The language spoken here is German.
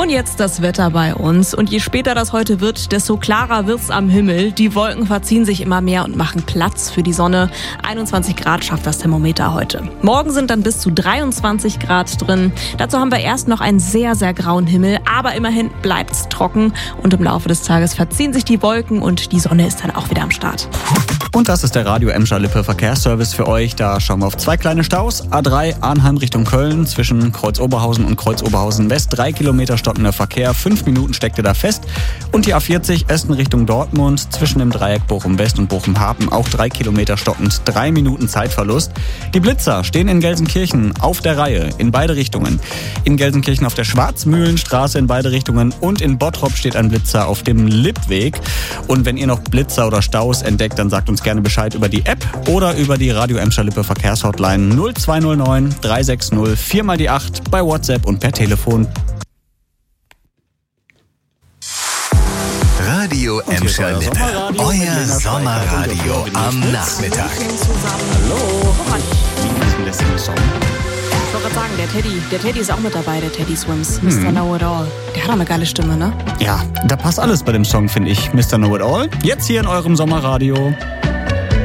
Und jetzt das Wetter bei uns. Und je später das heute wird, desto klarer wird's am Himmel. Die Wolken verziehen sich immer mehr und machen Platz für die Sonne. 21 Grad schafft das Thermometer heute. Morgen sind dann bis zu 23 Grad drin. Dazu haben wir erst noch einen sehr, sehr grauen Himmel. Aber immerhin bleibt's trocken. Und im Laufe des Tages verziehen sich die Wolken und die Sonne ist dann auch wieder am Start. Und das ist der Radio Emscher-Lippe Verkehrsservice für euch. Da schauen wir auf 2 kleine Staus. A3 Arnheim Richtung Köln zwischen Kreuz-Oberhausen und Kreuz-Oberhausen West. 3 Kilometer stockender Verkehr. 5 Minuten steckt ihr da fest. Und die A40 Essen Richtung Dortmund zwischen dem Dreieck Bochum West und Bochum Hafen. Auch 3 Kilometer stockend. 3 Minuten Zeitverlust. Die Blitzer stehen in Gelsenkirchen auf der Reihe in beide Richtungen. In Gelsenkirchen auf der Schwarzmühlenstraße in beide Richtungen. Und in Bottrop steht ein Blitzer auf dem Lippweg. Und wenn ihr noch Blitzer oder Staus entdeckt, dann sagt uns gerne Bescheid über die App oder über die Radio Emscher-Lippe Verkehrshotline 0209 360 4 mal die 8 bei WhatsApp und per Telefon. Radio Emscher-Lippe, euer Sommerradio am Nachmittag. Hallo. Ich wollte gerade sagen, der Teddy ist auch mit dabei, der Teddy Swims. Mr. Know It All. Der hat auch eine geile Stimme, ne? Ja, da passt alles bei dem Song, finde ich. Mr. Know It All. Jetzt hier in eurem Sommerradio.